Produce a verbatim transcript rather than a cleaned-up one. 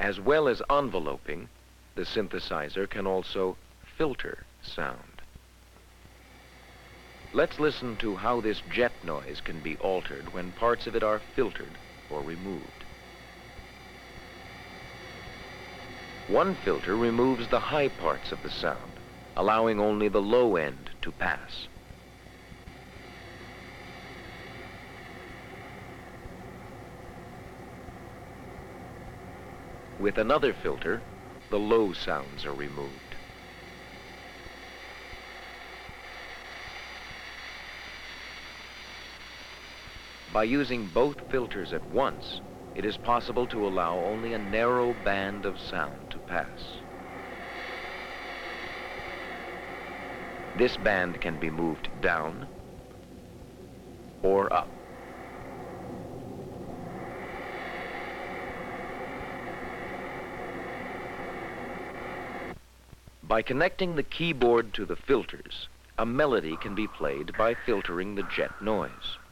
As well as enveloping, the synthesizer can also filter sound. Let's listen to how this jet noise can be altered when parts of it are filtered or removed. One filter removes the high parts of the sound, allowing only the low end to pass. With another filter, the low sounds are removed. By using both filters at once, it is possible to allow only a narrow band of sound to pass. This band can be moved down or up. By connecting the keyboard to the filters, a melody can be played by filtering the jet noise.